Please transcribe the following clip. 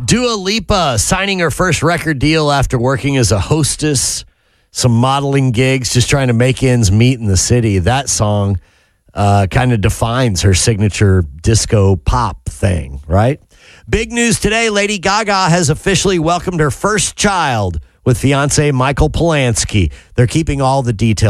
Dua Lipa signing her first record deal after working as a hostess, some modeling gigs, just trying to make ends meet in the city. That song kind of defines her signature disco pop thing, right? Big news today, Lady Gaga has officially welcomed her first child with fiancé Michael Polanski. They're keeping all the details